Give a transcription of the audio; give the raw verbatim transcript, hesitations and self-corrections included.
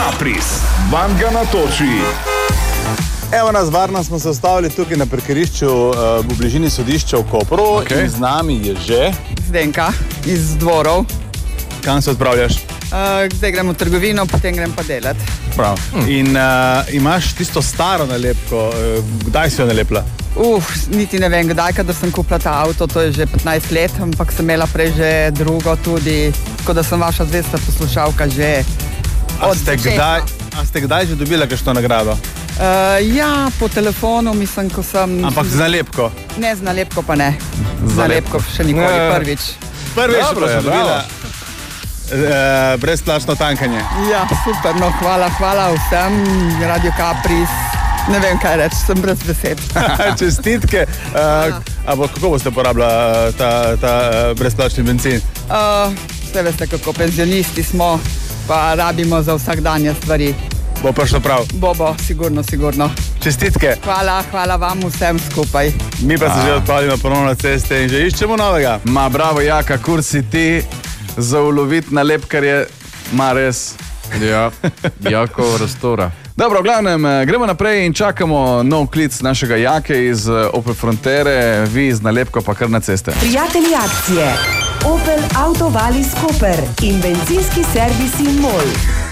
Capris, vam ga natoči. Evo nas, varno smo se ustavili tukaj na parkirišču uh, v bližini sodišča v Kopru. Okay. In z nami je že... Zdenka iz Dvorov. Kam se odpravljaš? Uh, zdaj grem v trgovino, potem grem pa delat. Prav. Hmm. In uh, imaš tisto staro nalepko. Uh, kdaj si jo nalepila? Uf, niti ne vem, kdaj, kadar sem kupila ta avto, to je že petnajst let, ampak sem imela prej že drugo tudi, tako da sem vaša zvesta poslušalka že od ste kdaj, a ste kdaj že dobila kakšno nagrado? Uh, ja, po telefonu, mislim, ko sem... Ampak z nalepko? Ne, z nalepko pa ne. Z nalepko še nikoli, Ne. prvič. Prvič Dobro pa je, sem dobila uh, brezplačno tankanje. Ja, super, no, hvala, hvala vsem, Radio Capris. Ne vem, kaj reči, sem brez besed. Čestitke. Uh, a bo, kako boste porabila ta, ta uh, brezplačni bencin? Uh, vse veste, kako penzionisti smo, pa rabimo za vsakdanje stvari. Bo prišlo prav. Bo, bo, sigurno, sigurno. Čestitke. Hvala, hvala vam vsem skupaj. Mi pa se že odpravljamo ponovno na ceste in že iščemo novega. Ma bravo, Jaka, kur si ti za ulovit nalepkarje, ma res. Ja, Jako Rastora. Dobro, v glavnem, gremo naprej in čakamo nov klic našega Jake iz Opel Frontere, vi z nalepko pa kar na ceste. Prijatelji akcije Opel Autovalis Koper in bencinski servisi MOL.